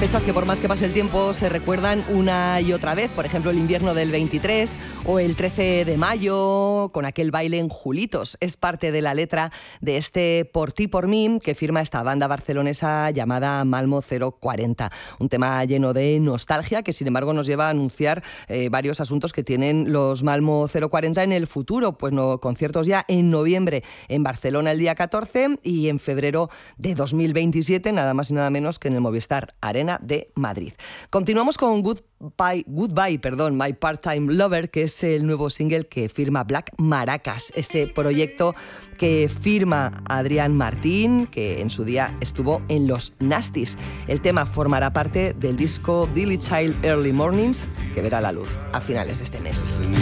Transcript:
Fechas que por más que pase el tiempo se recuerdan una y otra vez, por ejemplo el invierno del 23 o el 13 de mayo con aquel baile en Julitos. Es parte de la letra de este Por ti, por mí que firma esta banda barcelonesa llamada Malmo 040. Un tema lleno de nostalgia que sin embargo nos lleva a anunciar varios asuntos que tienen los Malmo 040 en el futuro. Pues no, conciertos ya en noviembre en Barcelona el día 14 y en febrero de 2027, nada más y nada menos que en el Movistar Arena de Madrid. Continuamos con Goodbye, My Part-Time Lover, que es el nuevo single que firma Black Maracas, ese proyecto que firma Adrián Martín, que en su día estuvo en los Nasties. El tema formará parte del disco Dilly Child Early Mornings, que verá la luz a finales de este mes.